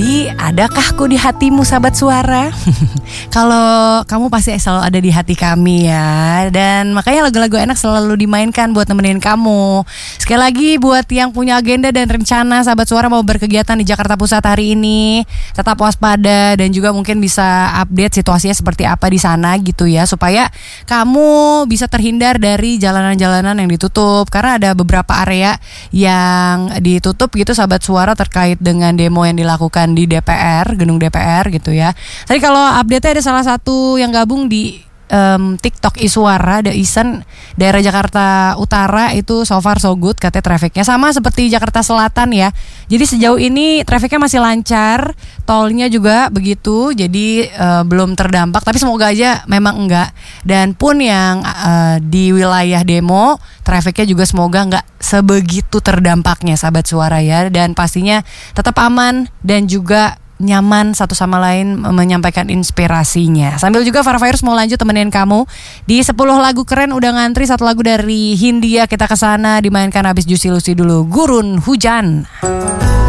Jadi adakah aku di hatimu sahabat suara? Kalau kamu pasti selalu ada di hati kami ya. Dan makanya lagu-lagu enak selalu dimainkan buat nemenin kamu. Sekali lagi buat yang punya agenda dan rencana sahabat suara mau berkegiatan di Jakarta Pusat hari ini, tetap waspada dan juga mungkin bisa update situasinya seperti apa di sana gitu ya, supaya kamu bisa terhindar dari jalanan-jalanan yang ditutup. Karena ada beberapa area yang ditutup gitu sahabat suara terkait dengan demo yang dilakukan di DPR, gedung DPR gitu ya. Tadi kalau update-nya ada salah satu yang gabung di TikTok Iswara, ada Isen daerah Jakarta Utara itu so far so good katanya trafficnya sama seperti Jakarta Selatan ya. Jadi sejauh ini trafficnya masih lancar, tolnya juga begitu, jadi belum terdampak. Tapi semoga aja memang enggak. Dan pun yang di wilayah demo trafficnya juga semoga enggak sebegitu terdampaknya sahabat suara ya. Dan pastinya tetap aman dan juga nyaman satu sama lain menyampaikan inspirasinya. Sambil juga Farvirus mau lanjut temenin kamu di 10 lagu keren udah ngantri. Satu lagu dari Hindia kita kesana dimainkan habis Juicy Lucy dulu, Gurun Hujan.